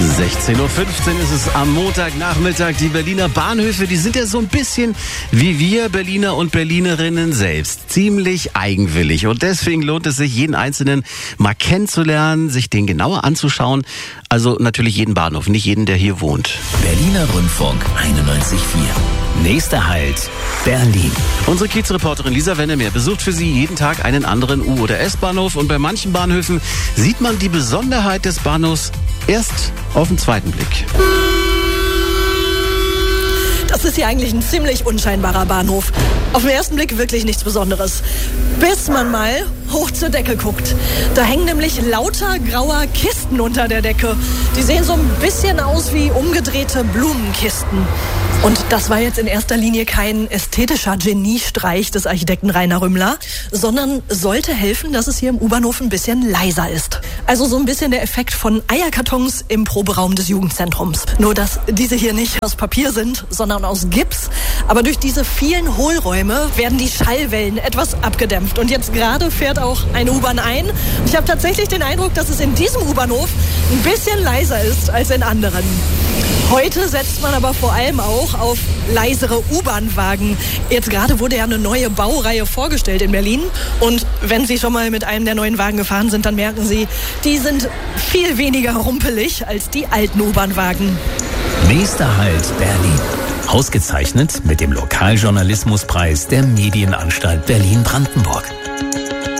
16:15 Uhr ist es am Montagnachmittag. Die Berliner Bahnhöfe, die sind ja so ein bisschen wie wir Berliner und Berlinerinnen selbst. Ziemlich eigenwillig. Und deswegen lohnt es sich, jeden Einzelnen mal kennenzulernen, sich den genauer anzuschauen. Also natürlich jeden Bahnhof, nicht jeden, der hier wohnt. Berliner Rundfunk 91.4. Nächster Halt, Berlin. Unsere Kiezreporterin Lisa Wennemeer besucht für Sie jeden Tag einen anderen U- oder S-Bahnhof. Und bei manchen Bahnhöfen sieht man die Besonderheit des Bahnhofs erst auf den zweiten Blick. Das ist hier eigentlich ein ziemlich unscheinbarer Bahnhof. Auf den ersten Blick wirklich nichts Besonderes. Bis man mal hoch zur Decke guckt. Da hängen nämlich lauter grauer Kisten unter der Decke. Die sehen so ein bisschen aus wie umgedrehte Blumenkisten. Und das war jetzt in erster Linie kein ästhetischer Geniestreich des Architekten Rainer Rümmler, sondern sollte helfen, dass es hier im U-Bahnhof ein bisschen leiser ist. Also so ein bisschen der Effekt von Eierkartons im Proberaum des Jugendzentrums. Nur, dass diese hier nicht aus Papier sind, sondern aus Gips. Aber durch diese vielen Hohlräume werden die Schallwellen etwas abgedämpft. Und jetzt gerade fährt auch eine U-Bahn ein. Ich habe tatsächlich den Eindruck, dass es in diesem U-Bahnhof ein bisschen leiser ist als in anderen. Heute setzt man aber vor allem auch auf leisere U-Bahn-Wagen. Jetzt gerade wurde ja eine neue Baureihe vorgestellt in Berlin. Und wenn Sie schon mal mit einem der neuen Wagen gefahren sind, dann merken Sie, die sind viel weniger rumpelig als die alten U-Bahn-Wagen. Nächster Halt, Berlin. Ausgezeichnet mit dem Lokaljournalismuspreis der Medienanstalt Berlin-Brandenburg.